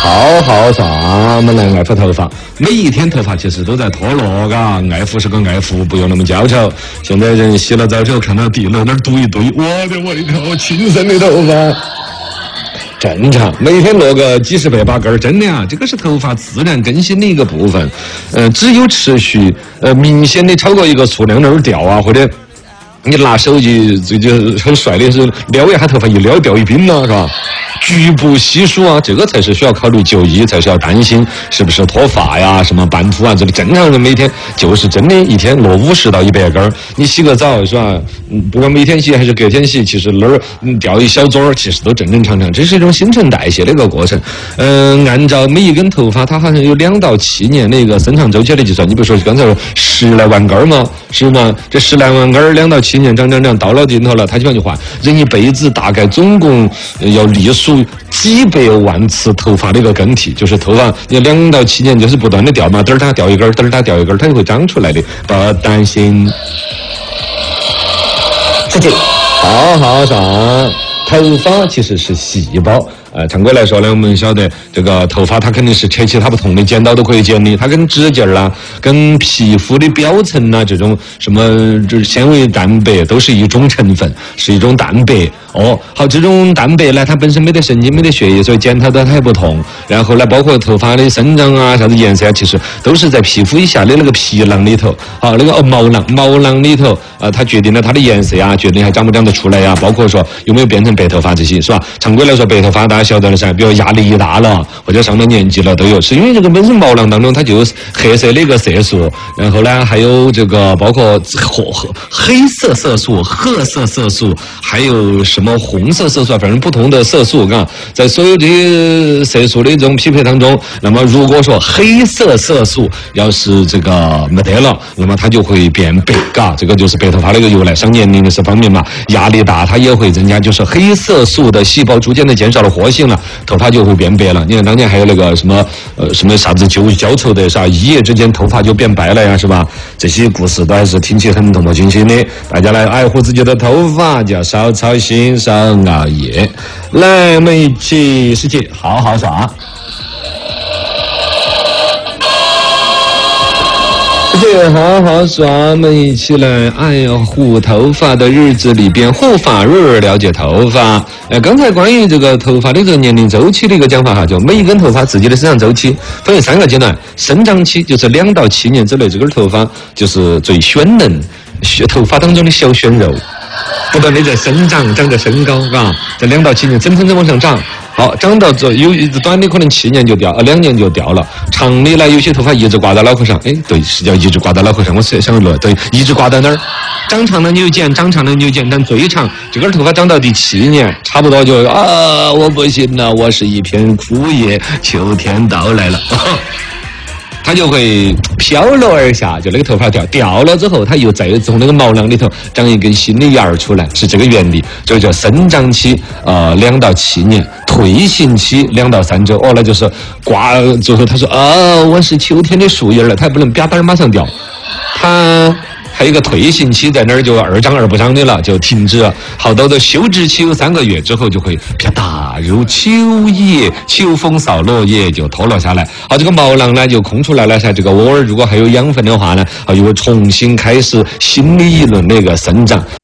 好爽，我们来爱护头发。每一天头发其实都在脱落，嘎，爱护是个爱护，不用那么娇俏。现在人洗了澡之后看到地漏那儿嘟一堆，我的胃口，亲生的头发。正常，每天落个几十倍把根儿，真的啊，这个是头发自然更新的一个部分。只有持续明显的超过一个数量那儿掉啊，或者你拿手机最近很帅的是撩一下头发，一撩掉一冰了，是吧？局部稀疏啊，这个才是需要考虑就医，才是要担心是不是脱发呀、什么斑秃啊这类。正常人每天就是真的一天落50到100根儿，你洗个澡是吧？不管每天洗还是隔天洗，其实那儿掉一小撮儿，其实都正正常常，这是一种新陈代谢的一个过程。按照每一根头发，它好像有2到7年的一个生长周期的计算。你比如说刚才说10来万根儿嘛，是吗？这10来万根儿2到7年长到了尽头了，它基本就换。人一辈子大概总共要历数几百万次头发的一个更替，就是头发你2到7年就是不断的掉嘛，嘚儿它掉一根，嘚儿它掉一根，它就会长出来的，不担心。自己好爽，头发其实是细胞。常规来说呢，我们晓得这个头发它肯定是扯起它不同的剪刀都可以剪的，它跟指甲啦、跟皮肤的表层啊这种什么就是纤维蛋白都是一种成分，是一种蛋白。好，这种蛋白呢，它本身没得神经没得血液，所以剪它的它也不痛。然后呢，包括头发的生长啊、啥子颜色啊，其实都是在皮肤以下的那个皮囊里头。好，那个毛囊里头它决定了它的颜色啊，决定还长不长得出来呀，包括说有没有变成白头发这些，是吧？常规来说，白头发大家晓得了噻，比如压力一大了或者上了年纪了都有，是因为这个本身毛囊当中它就有黑色的一个色素，然后呢还有这个包括黑色色素、褐色色素，还有什么红色色素啊，反正不同的色素，在所有这些色素的这种匹配当中，那么如果说黑色色素要是这个没得了，那么它就会变白，这个就是白头发的一个由来。上年龄的这方面嘛，压力大它也会增加，就是黑色素的细胞逐渐的减少了活性了，头发就会变白了。你看当年还有那个什么啥子焦臭的啥，一夜之间头发就变白了呀，是吧？这些故事都还是听起很痛痛心心的。大家来爱护自己的头发，就要少操心，少熬夜。来，我们一起世界好耍。好耍，我们一起来爱护头发的日子里边，护发日了解头发。刚才关于这个头发的这个年龄周期的一个讲法哈，就每一根头发自己的生长周期分为3个阶段。生长期就是2到7年之内，这根头发就是最鲜嫩，头发当中的小鲜肉，不断的在生长，长着身高，在2到7年蹭往上长。好，长到这有短的可能7年就掉，2年就掉了。长的呢，有些头发一直挂在脑壳上，对，是叫一直挂在脑壳上。我想了，对，一直挂在那儿。长长的你就剪，长长的你就剪，但最长这根头发长到第7年，差不多就我不行了，我是一片枯叶，秋天到来了。它就会飘落而下，就那个头发掉了之后，它又再从那个毛囊里头长一根新的芽儿出来，是这个原理。这个叫生长期，2到7年，退行期2到3周。那就是挂最后他说我是秋天的树叶了，它也不能啪嗒马上掉，它还有一个退行期在那儿，就二长而不长的了，就停止了。好多的休止期有3个月之后就会啪嗒如秋叶，秋风扫落叶就脱落下来。好，这个毛囊呢就空出来了噻，这个窝儿如果还有养分的话呢，又会重新开始新的一轮那个生长。